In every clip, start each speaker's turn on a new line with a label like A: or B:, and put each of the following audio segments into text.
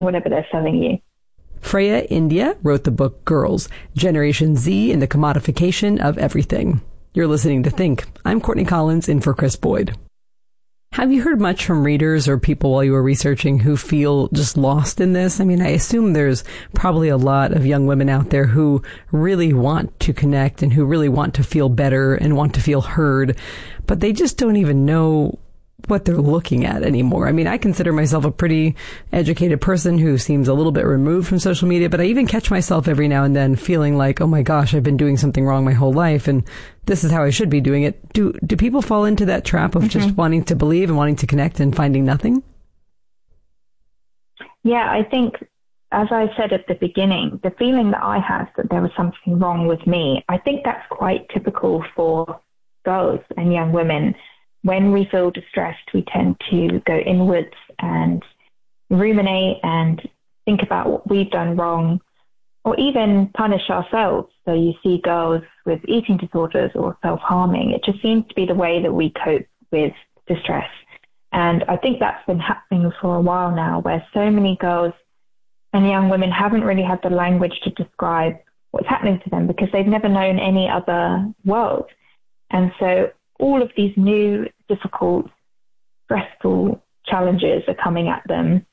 A: whatever they're selling you.
B: Freya India wrote the book Girls, Generation Z and the Commodification of Everything. You're listening to Think. I'm Courtney Collins in for Chris Boyd. Have you heard much from readers or people while you were researching who feel just lost in this? I mean, I assume there's probably a lot of young women out there who really want to connect and who really want to feel better and want to feel heard, but they just don't even know what they're looking at anymore. I mean, I consider myself a pretty educated person who seems a little bit removed from social media, but I even catch myself every now and then feeling like, oh my gosh, I've been doing something wrong my whole life and this is how I should be doing it. Do people fall into that trap of just wanting to believe and wanting to connect and finding nothing?
A: Yeah, I think, as I said at the beginning, the feeling that I had that there was something wrong with me, I think that's quite typical for girls and young women. When we feel distressed, we tend to go inwards and ruminate and think about what we've done wrong, or even punish ourselves. So you see girls with eating disorders or self-harming. It just seems to be the way that we cope with distress. And I think that's been happening for a while now, where so many girls and young women haven't really had the language to describe what's happening to them because they've never known any other world. And so all of these new, difficult, stressful challenges are coming at them.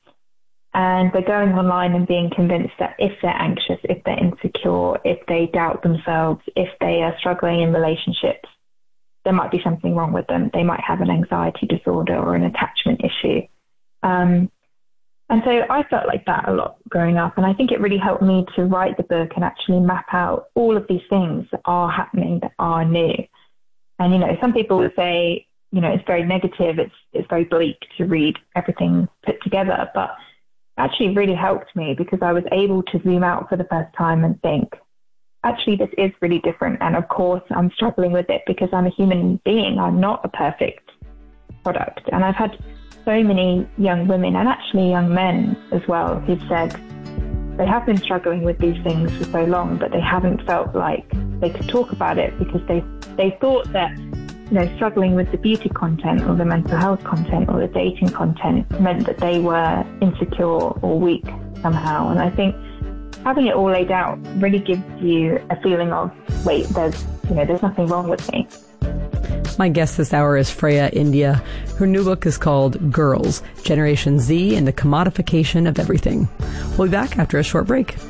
A: And they're going online and being convinced that if they're anxious, if they're insecure, if they doubt themselves, if they are struggling in relationships, there might be something wrong with them. They might have an anxiety disorder or an attachment issue. And so I felt like that a lot growing up. And I think it really helped me to write the book and actually map out all of these things that are happening, that are new. And, you know, some people would say, you know, it's very negative, it's very bleak to read everything put together, but actually really helped me because I was able to zoom out for the first time and think, actually, this is really different. And of course, I'm struggling with it because I'm a human being. I'm not a perfect product. And I've had so many young women and actually young men as well who've said they have been struggling with these things for so long, but they haven't felt like they could talk about it because they thought that, you know, struggling with the beauty content or the mental health content or the dating content meant that they were insecure or weak somehow. And I think having it all laid out really gives you a feeling of, wait, there's nothing wrong with me.
B: My guest this hour is Freya India. Her new book is called Girls, Generation Z and the Commodification of Everything. We'll be back after a short break.